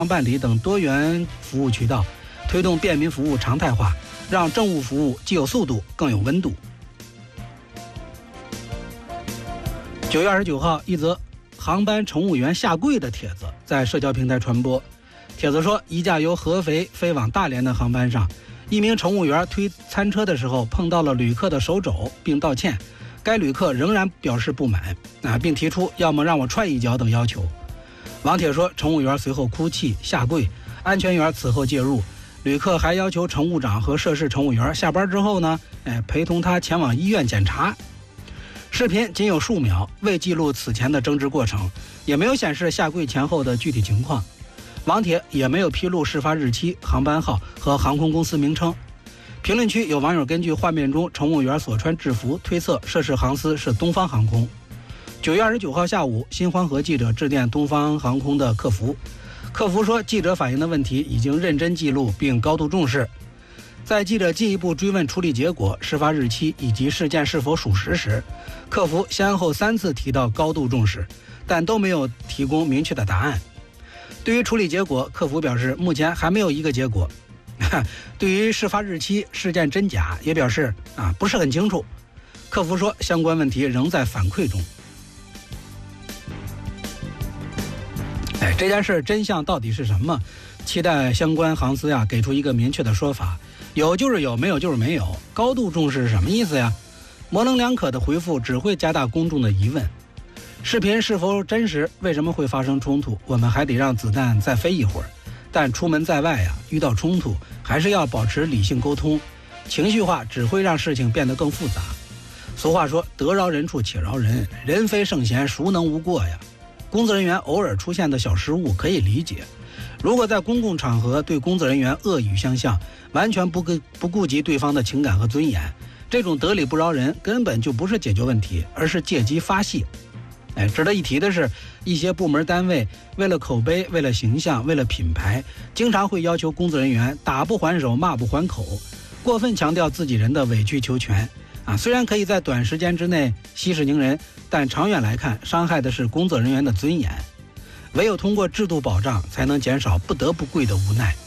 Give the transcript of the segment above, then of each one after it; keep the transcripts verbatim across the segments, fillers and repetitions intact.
办理等多元服务渠道，推动便民服务常态化，让政务服务既有速度更有温度。九月二十九号，一则航班乘务员下跪的帖子在社交平台传播。帖子说，一架由合肥飞往大连的航班上，一名乘务员推餐车的时候碰到了旅客的手肘，并道歉。该旅客仍然表示不满啊，并提出要么让我踹一脚等要求。网帖说，乘务员随后哭泣下跪，安全员此后介入，旅客还要求乘务长和涉事乘务员下班之后呢，哎，陪同他前往医院检查。视频仅有数秒，未记录此前的争执过程，也没有显示下跪前后的具体情况。网帖也没有披露事发日期、航班号和航空公司名称。评论区有网友根据画面中乘务员所穿制服推测涉事航司是东方航空。九月二十九号下午，新黄河记者致电东方航空的客服，客服说记者反映的问题已经认真记录并高度重视。在记者进一步追问处理结果、事发日期以及事件是否属实时，客服先后三次提到高度重视，但都没有提供明确的答案。对于处理结果，客服表示目前还没有一个结果。对于事发日期、事件真假也表示啊不是很清楚。客服说相关问题仍在反馈中。哎，这件事真相到底是什么？期待相关航司呀给出一个明确的说法。有就是有，没有就是没有。高度重视是什么意思呀？模棱两可的回复只会加大公众的疑问。视频是否真实？为什么会发生冲突？我们还得让子弹再飞一会儿。但出门在外呀，遇到冲突还是要保持理性沟通，情绪化只会让事情变得更复杂。俗话说，得饶人处且饶人，人非圣贤，孰能无过呀？工作人员偶尔出现的小失误可以理解，如果在公共场合对工作人员恶语相向，完全不顾不顾及对方的情感和尊严，这种得理不饶人根本就不是解决问题，而是借机发泄。哎，值得一提的是，一些部门单位为了口碑、为了形象、为了品牌，经常会要求工作人员打不还手、骂不还口，过分强调自己人的委曲求全啊。虽然可以在短时间之内息事宁人，但长远来看，伤害的是工作人员的尊严。唯有通过制度保障，才能减少不得不跪的无奈。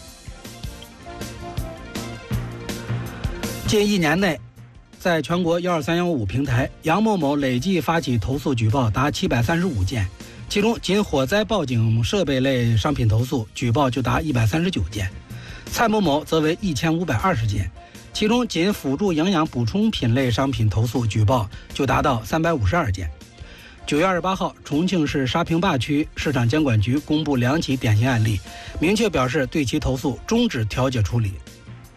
近一年内，在全国一二三一五平台，杨某某累计发起投诉举报达七百三十五件，其中仅火灾报警设备类商品投诉举报就达一百三十九件，蔡某某则为一千五百二十件，其中仅辅助营养补充品类商品投诉举报就达到三百五十二件。九月二十八号，重庆市沙坪坝区市场监管局公布两起典型案例，明确表示对其投诉终止调解处理。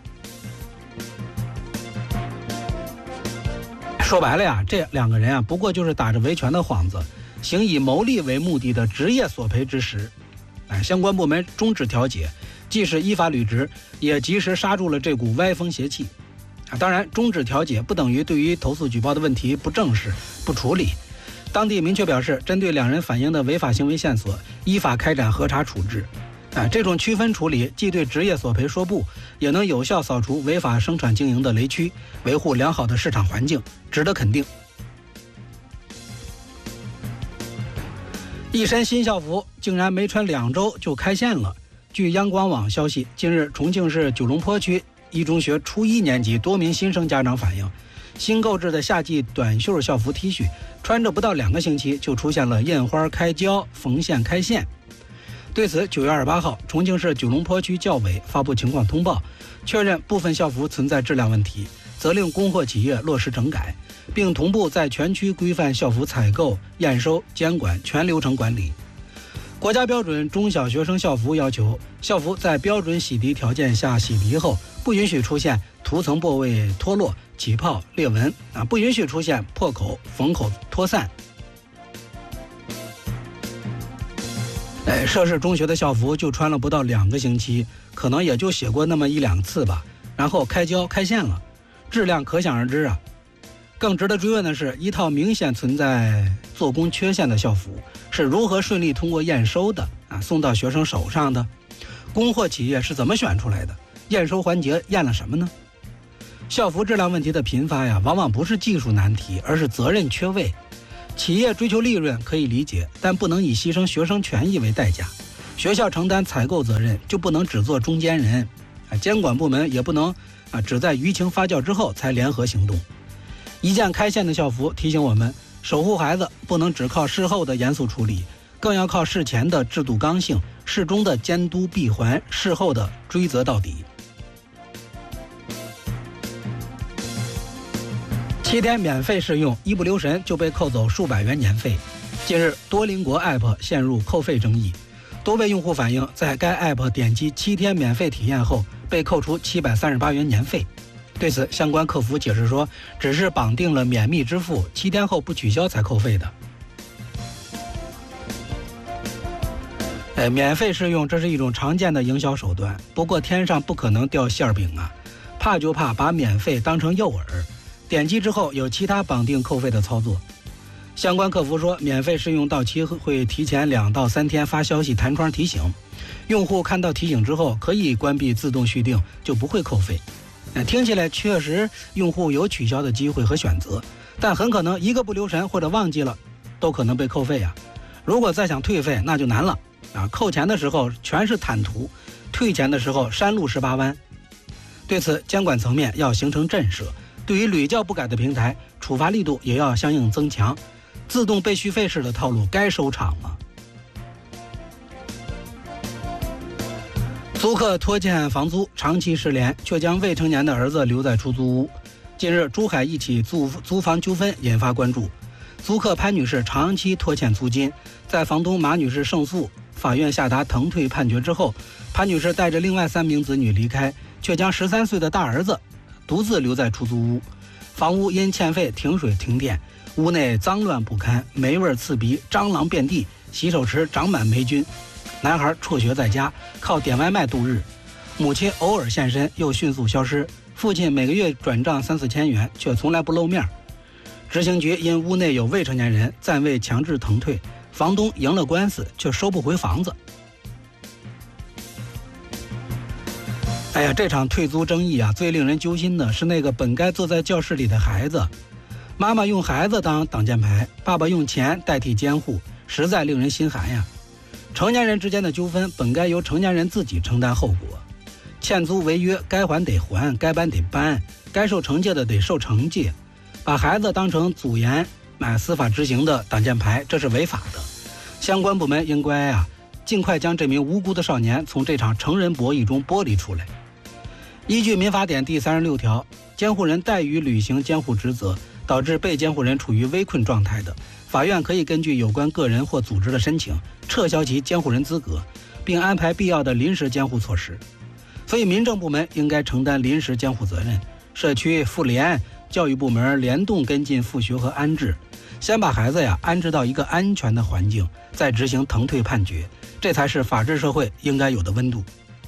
说白了呀，这两个人啊，不过就是打着维权的幌子，行以牟利为目的的职业索赔之实。哎，相关部门终止调解，既是依法履职，也及时刹住了这股歪风邪气。啊，当然，终止调解不等于对于投诉举报的问题不正视、不处理。当地明确表示，针对两人反映的违法行为线索，依法开展核查处置。啊，这种区分处理既对职业索赔说不，也能有效扫除违法生产经营的雷区，维护良好的市场环境，值得肯定。一身新校服竟然没穿两周就开线了。据央广网消息，近日重庆市九龙坡区一中学初一年级多名新生家长反映，新购置的夏季短袖校服 T 恤穿着不到两个星期就出现了印花开胶、缝线开线。对此，九月二十八号，重庆市九龙坡区教委发布情况通报，确认部分校服存在质量问题，责令供货企业落实整改，并同步在全区规范校服采购、验收、监管全流程管理。国家标准中小学生校服要求，校服在标准洗涤条件下洗涤后，不允许出现涂层部位脱落、起泡、裂纹啊，不允许出现破口、缝口脱散。哎，涉事中学的校服就穿了不到两个星期，可能也就写过那么一两次吧，然后开胶开线了，质量可想而知啊。更值得追问的是，一套明显存在做工缺陷的校服是如何顺利通过验收的啊，送到学生手上的？供货企业是怎么选出来的？验收环节验了什么呢？校服质量问题的频发呀，往往不是技术难题，而是责任缺位。企业追求利润可以理解，但不能以牺牲学生权益为代价。 学校承担采购责任，就不能只做中间人，啊，监管部门也不能啊只在舆情发酵之后才联合行动。一件开线的校服提醒我们，守护孩子不能只靠事后的严肃处理，更要靠事前的制度刚性，事中的监督闭环，事后的追责到底。七天免费试用，一不留神就被扣走数百元年费。近日，多邻国 App 陷入扣费争议，多位用户反映，在该 App 点击七天免费体验后，被扣除七百三十八元年费。对此，相关客服解释说，只是绑定了免密支付，七天后不取消才扣费的。哎，免费试用，这是一种常见的营销手段。不过天上不可能掉馅饼啊，怕就怕把免费当成诱饵。点击之后有其他绑定扣费的操作。相关客服说，免费试用到期会提前两到三天发消息弹窗提醒，用户看到提醒之后可以关闭自动续订，就不会扣费。听起来确实用户有取消的机会和选择，但很可能一个不留神或者忘记了，都可能被扣费啊。如果再想退费，那就难了啊！扣钱的时候全是坦途，退钱的时候山路十八弯。对此，监管层面要形成震慑。对于屡教不改的平台，处罚力度也要相应增强，自动被续费式的套路该收场了。租客拖欠房租，长期失联，却将未成年的儿子留在出租屋。近日，珠海一起租租房纠纷引发关注。租客潘女士长期拖欠租金，在房东马女士胜诉，法院下达腾退判决之后，潘女士带着另外三名子女离开，却将十三岁的大儿子独自留在出租屋。房屋因欠费停水停电，屋内脏乱不堪，霉味刺鼻，蟑螂遍地，洗手池长满霉菌。男孩辍学在家，靠点外卖度日，母亲偶尔现身又迅速消失，父亲每个月转账三四千元，却从来不露面。执行局因屋内有未成年人，暂未强制腾退，房东赢了官司，却收不回房子。哎呀，这场退租争议啊，最令人揪心的是那个本该坐在教室里的孩子，妈妈用孩子当挡箭牌，爸爸用钱代替监护，实在令人心寒呀。成年人之间的纠纷本该由成年人自己承担后果，欠租违约该还得还，该搬得搬，该受惩戒的得受惩戒，把孩子当成阻延买司法执行的挡箭牌，这是违法的。相关部门应该啊，尽快将这名无辜的少年从这场成人博弈中剥离出来。依据民法典第三十六条，监护人怠于履行监护职责，导致被监护人处于危困状态的，法院可以根据有关个人或组织的申请，撤销其监护人资格，并安排必要的临时监护措施。所以民政部门应该承担临时监护责任，社区、妇联、教育部门联动跟进复学和安置，先把孩子呀安置到一个安全的环境，再执行腾退判决，这才是法治社会应该有的温度。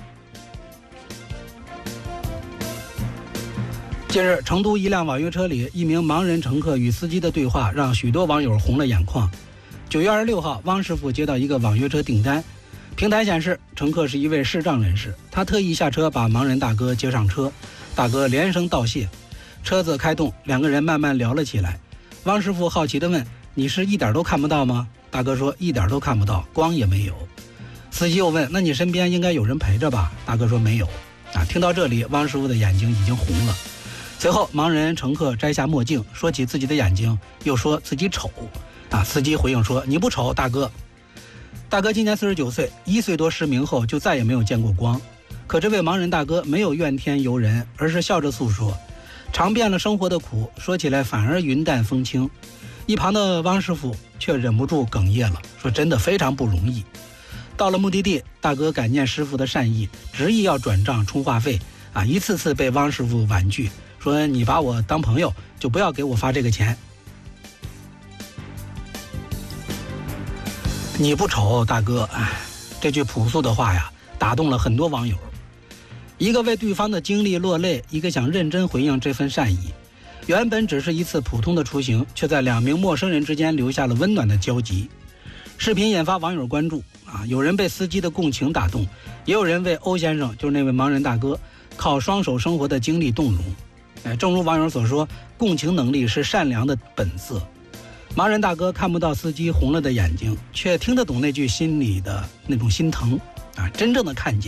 近日，成都一辆网约车里，一名盲人乘客与司机的对话让许多网友红了眼眶。九月二十六号，汪师傅接到一个网约车订单，平台显示乘客是一位视障人士，他特意下车把盲人大哥接上车，大哥连声道谢。车子开动，两个人慢慢聊了起来。汪师傅好奇地问：“你是一点都看不到吗？”大哥说：“一点都看不到，光也没有。”司机又问：“那你身边应该有人陪着吧？”大哥说：“没有。”啊，听到这里，汪师傅的眼睛已经红了。随后，盲人乘客摘下墨镜，说起自己的眼睛，又说自己丑。啊，司机回应说：“你不丑，大哥。”大哥今年四十九岁，一岁多失明后就再也没有见过光。可这位盲人大哥没有怨天尤人，而是笑着诉说，尝遍了生活的苦，说起来反而云淡风轻。一旁的汪师傅却忍不住哽咽了，说：“真的非常不容易。”到了目的地，大哥感念师傅的善意，执意要转账充话费，啊，一次次被汪师傅婉拒，说：“你把我当朋友，就不要给我发这个钱。”你不丑，大哥。哎，这句朴素的话呀，打动了很多网友。一个为对方的经历落泪，一个想认真回应这份善意。原本只是一次普通的出行，却在两名陌生人之间留下了温暖的交集。视频引发网友关注啊，有人被司机的共情打动，也有人为欧先生，就是那位盲人大哥，靠双手生活的经历动容。哎，正如网友所说，共情能力是善良的本色。盲人大哥看不到司机红了的眼睛，却听得懂那句心里的那种心疼。 啊，真正的看见。